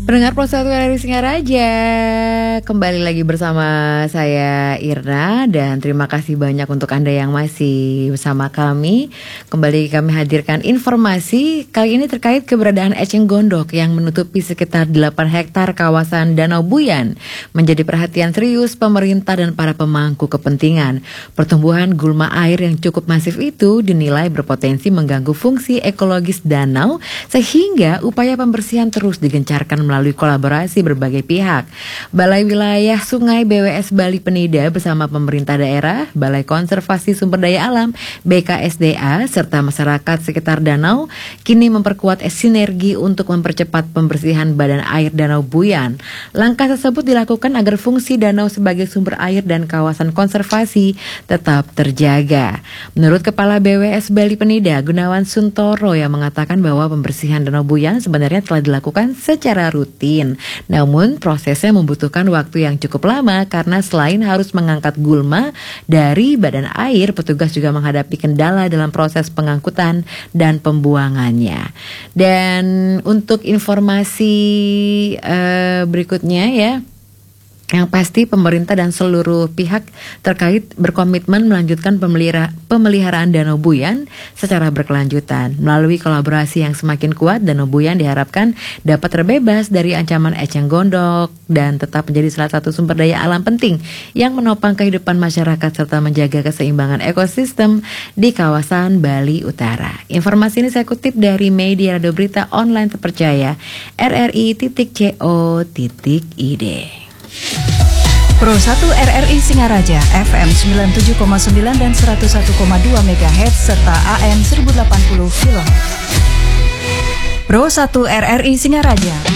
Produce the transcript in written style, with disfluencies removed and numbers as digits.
Pendengar Pro 1 RRI Singaraja, kembali lagi bersama saya Irna, dan terima kasih banyak untuk Anda yang masih bersama kami. Kembali kami hadirkan informasi kali ini terkait keberadaan eceng gondok yang menutupi sekitar 8 hektar kawasan Danau Buyan menjadi perhatian serius pemerintah dan para pemangku kepentingan. Pertumbuhan gulma air yang cukup masif itu dinilai berpotensi mengganggu fungsi ekologis danau, sehingga upaya pembersihan terus digencarkan melalui kolaborasi berbagai pihak. Balai Wilayah Sungai BWS Bali Penida bersama pemerintah daerah, Balai Konservasi Sumber Daya Alam BKSDA, serta masyarakat sekitar danau kini memperkuat sinergi untuk mempercepat pembersihan badan air Danau Buyan. Langkah tersebut dilakukan agar fungsi danau sebagai sumber air dan kawasan konservasi tetap terjaga. Menurut Kepala BWS Bali Penida, Gunawan Suntoro, yang mengatakan bahwa pembersihan Danau Buyan sebenarnya telah dilakukan secara rutin. Namun prosesnya membutuhkan waktu yang cukup lama karena selain harus mengangkat gulma dari badan air, petugas juga menghadapi kendala dalam proses pengangkutan dan pembuangannya. Dan untuk informasi berikutnya ya, yang pasti pemerintah dan seluruh pihak terkait berkomitmen melanjutkan pemeliharaan Danau Buyan secara berkelanjutan. Melalui kolaborasi yang semakin kuat, Danau Buyan diharapkan dapat terbebas dari ancaman eceng gondok dan tetap menjadi salah satu sumber daya alam penting yang menopang kehidupan masyarakat serta menjaga keseimbangan ekosistem di kawasan Bali Utara. Informasi ini saya kutip dari media radio berita online terpercaya rri.co.id. Pro 1 RRI Singaraja FM 97,9 dan 101,2 MHz serta AM 1080 kHz. Pro 1 RRI Singaraja